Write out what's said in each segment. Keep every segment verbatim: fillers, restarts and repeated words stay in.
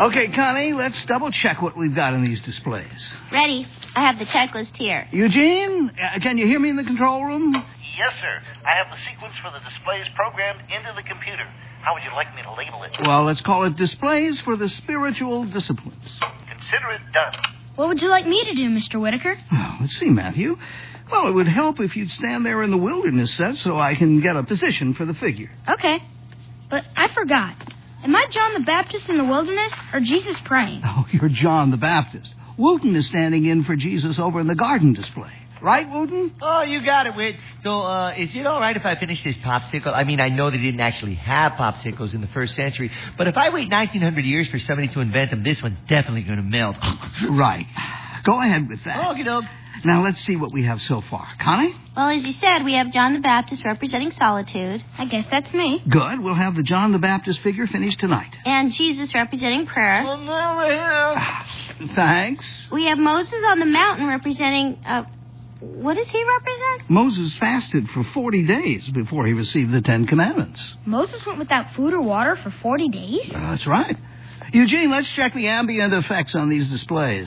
Okay, Connie, let's double-check what we've got in these displays. Ready. I have the checklist here. Eugene, uh, can you hear me in the control room? Yes, sir. I have the sequence for the displays programmed into the computer. How would you like me to label it? Well, let's call it Displays for the Spiritual Disciplines. Consider it done. What would you like me to do, Mister Whitaker? Well, let's see, Matthew. Well, it would help if you'd stand there in the wilderness set so I can get a position for the figure. Okay. But I forgot. Am I John the Baptist in the wilderness or Jesus praying? Oh, you're John the Baptist. Wooten is standing in for Jesus over in the garden display. Right, Wooten? Oh, you got it, Whit. So, uh, is it all right if I finish this popsicle? I mean, I know they didn't actually have popsicles in the first century, but if I wait nineteen hundred years for somebody to invent them, this one's definitely going to melt. Right. Go ahead with that. Okay, doke. Now, let's see what we have so far. Connie? Well, as you said, we have John the Baptist representing solitude. I guess that's me. Good. We'll have the John the Baptist figure finished tonight. And Jesus representing prayer. Well, never here. Thanks. We have Moses on the mountain representing... Uh, what does he represent? Moses fasted for forty days before he received the Ten Commandments. Moses went without food or water for forty days? Uh, that's right. Eugene, let's check the ambient effects on these displays.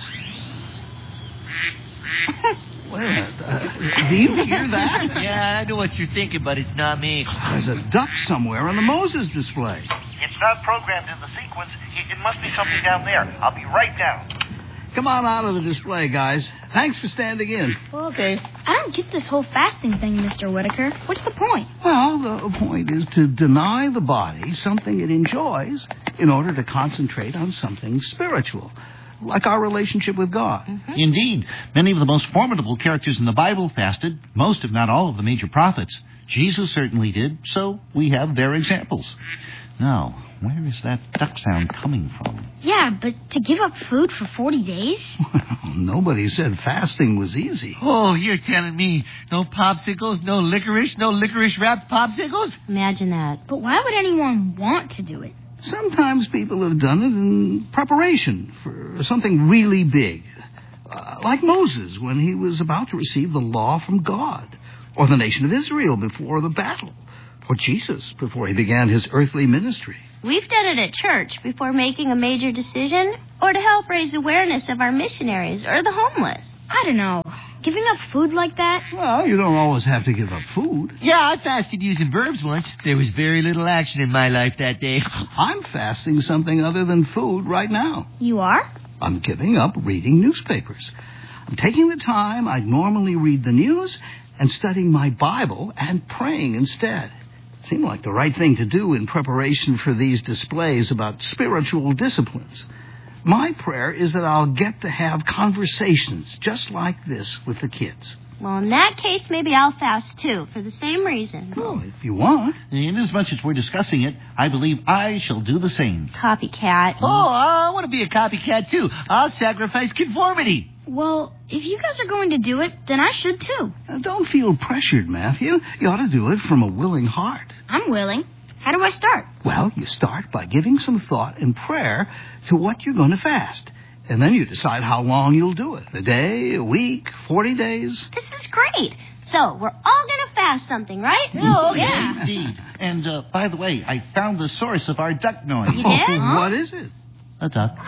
Wait a minute. Uh, do you hear that? Yeah, I know what you're thinking, but it's not me. There's a duck somewhere on the Moses display. It's not programmed in the sequence. It must be something down there. I'll be right down. Come on out of the display, guys. Thanks for standing in. Okay. I don't get this whole fasting thing, Mister Whitaker. What's the point? Well, the point is to deny the body something it enjoys in order to concentrate on something spiritual, like our relationship with God. Mm-hmm. Indeed. Many of the most formidable characters in the Bible fasted, most if not all of the major prophets. Jesus certainly did, so we have their examples. Now, where is that duck sound coming from? Yeah, but to give up food for forty days? Well, nobody said fasting was easy. Oh, you're telling me no popsicles, no licorice, no licorice-wrapped popsicles? Imagine that. But why would anyone want to do it? Sometimes people have done it in preparation for something really big. Uh, like Moses when he was about to receive the law from God. Or the nation of Israel before the battle. Or Jesus before he began his earthly ministry. We've done it at church before making a major decision or to help raise awareness of our missionaries or the homeless. I don't know. Giving up food like that? Well, you don't always have to give up food. Yeah, I fasted using verbs once. There was very little action in my life that day. I'm fasting something other than food right now. You are? I'm giving up reading newspapers. I'm taking the time I'd normally read the news and studying my Bible and praying instead. Seemed like the right thing to do in preparation for these displays about spiritual disciplines. My prayer is that I'll get to have conversations just like this with the kids. Well, in that case, maybe I'll fast, too, for the same reason. Well, if you want. Inasmuch as we're discussing it, I believe I shall do the same. Copycat. Oh, I want to be a copycat, too. I'll sacrifice conformity. Well, if you guys are going to do it, then I should, too. Now, don't feel pressured, Matthew. You ought to do it from a willing heart. I'm willing. How do I start? Well, you start by giving some thought and prayer to what you're going to fast. And then you decide how long you'll do it. A day, a week, forty days. This is great. So, we're all going to fast something, right? Oh, yeah. Indeed. And, uh, by the way, I found the source of our duck noise. You did? Oh, what is it? A duck. Uh,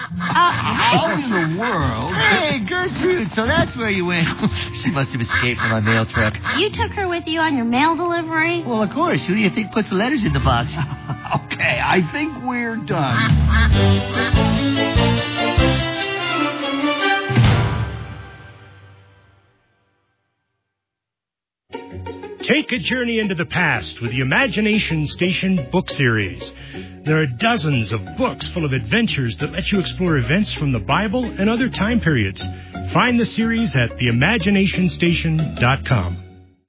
How in the world? Hey, Gertrude, so that's where you went. She must have escaped from my mail truck. you took her with you on your mail delivery? Well, of course. Who do you think puts the letters in the box? Okay, I think we're done. Take a journey into the past with the Imagination Station book series. There are dozens of books full of adventures that let you explore events from the Bible and other time periods. Find the series at the imagination station dot com.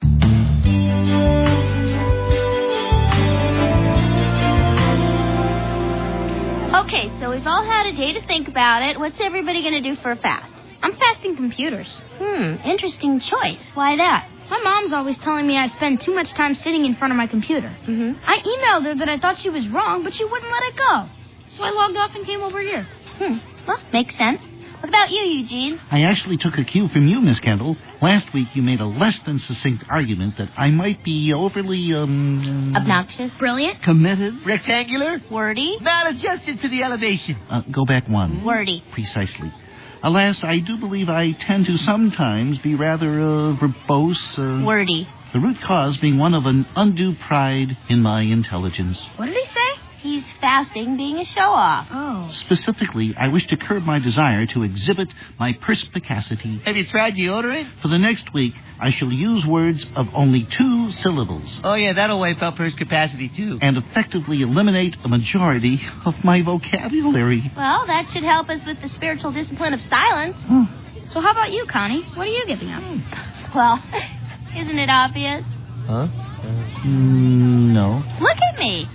Okay, so we've all had a day to think about it. What's everybody going to do for a fast? I'm fasting computers. Hmm, interesting choice. Why that? My mom's always telling me I spend too much time sitting in front of my computer. Mm-hmm. I emailed her that I thought she was wrong, but she wouldn't let it go. So I logged off and came over here. Hmm, well, makes sense. What about you, Eugene? I actually took a cue from you, Miss Kendall. Last week you made a less than succinct argument that I might be overly, um... Obnoxious. Brilliant. Committed. Rectangular? Wordy. Maladjusted to the elevation. Uh, go back one. Wordy. Precisely. Alas, I do believe I tend to sometimes be rather uh, verbose. Uh, Wordy. The root cause being one of an undue pride in my intelligence. What did he say? He's fasting, being a show-off. Oh. Specifically, I wish to curb my desire to exhibit my perspicacity. Have you tried deodorant? For the next week, I shall use words of only two syllables Oh, yeah, that'll wipe out perspicacity, too. and effectively eliminate a majority of my vocabulary. Well, that should help us with the spiritual discipline of silence. So how about you, Connie? What are you giving up? Well, isn't it obvious? Huh? Mm, no. Look at me.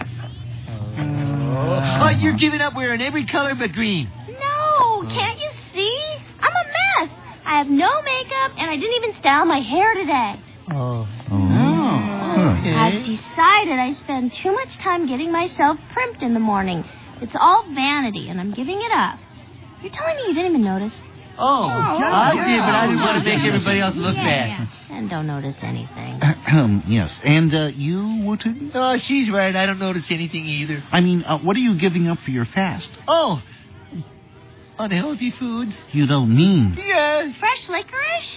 Oh, you're giving up wearing every color but green. No, can't you see? I'm a mess. I have no makeup, and I didn't even style my hair today. Oh. Oh. Okay. I've decided I spend too much time getting myself primped in the morning. It's all vanity, and I'm giving it up. You're telling me you didn't even notice? Oh, I did, but I didn't want to make everybody else look yeah, bad. Yeah. And don't notice anything. Yes. And uh, you, Wooten? Oh, she's right. I don't notice anything either. I mean, uh, what are you giving up for your fast? Oh, unhealthy foods. You don't mean. Yes. Fresh licorice?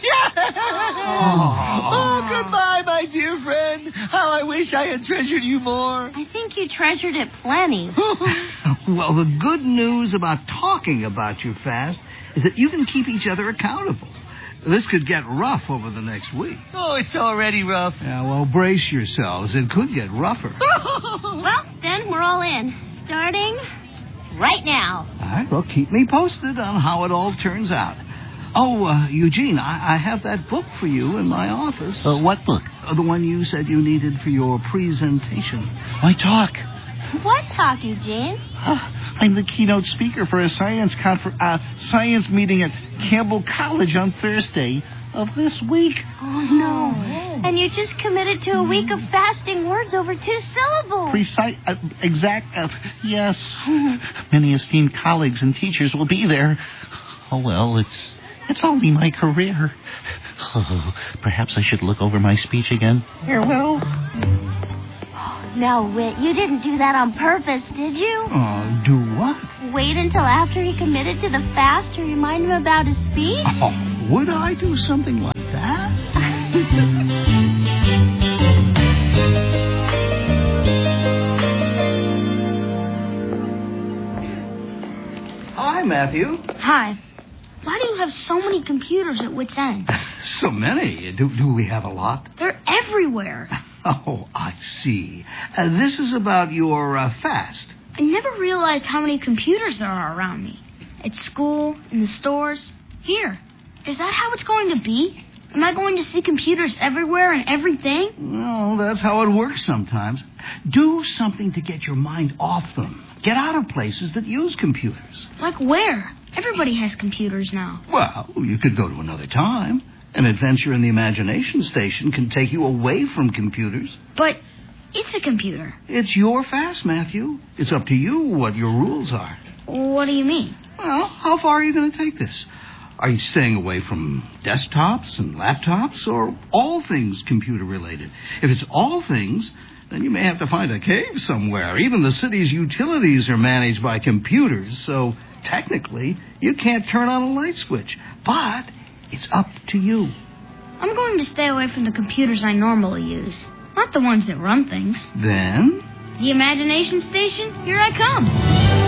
Oh, goodbye, my dear friend. How I wish I had treasured you more. I think you treasured it plenty. Well, the good news about talking about your fast is that you can keep each other accountable. This could get rough over the next week. Oh, it's already rough. Yeah, well, brace yourselves. It could get rougher. Well, then we're all in. Starting right now. All right, well, keep me posted on how it all turns out. Oh, uh, Eugene, I-, I have that book for you in my office. Uh, what book? Uh, the one you said you needed for your presentation. My talk. What talk, Eugene? Uh, I'm the keynote speaker for a science confer- uh, science meeting at Campbell College on Thursday of this week. Oh, no. And you just committed to a week of fasting words over two syllables. Precise, uh, exact, uh, yes. Many esteemed colleagues and teachers will be there. Oh, well, it's it's only my career. Oh, perhaps I should look over my speech again. Farewell. Now, Whit, you didn't do that on purpose, did you? Oh, do what? Wait until after he committed to the fast to remind him about his speech? Oh, would I do something like that? Hi, Matthew. Hi. Why do you have so many computers at Wit's End? So many. Do, do we have a lot? They're everywhere. Oh, I see. Uh, this is about your uh, fast. I never realized how many computers there are around me. At school, in the stores, here. Is that how it's going to be? Am I going to see computers everywhere and everything? No, that's how it works sometimes. Do something to get your mind off them. Get out of places that use computers. Like where? Everybody has computers now. Well, you could go to another time. An adventure in the imagination station can take you away from computers. But it's a computer. It's your fast, Matthew. It's up to you what your rules are. What do you mean? Well, how far are you going to take this? Are you staying away from desktops and laptops or all things computer-related? If it's all things, then you may have to find a cave somewhere. Even the city's utilities are managed by computers, so technically you can't turn on a light switch. But it's up to you. I'm going to stay away from the computers I normally use, not the ones that run things. Then? The imagination station, here I come.